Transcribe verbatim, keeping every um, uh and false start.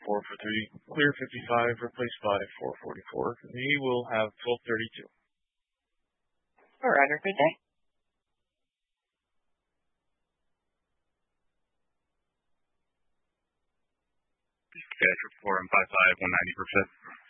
four for three, clear fifty-five, replaced by four forty-four. He will have twelve thirty-two. All right, good day. Schedule four and five five, one ninety percent.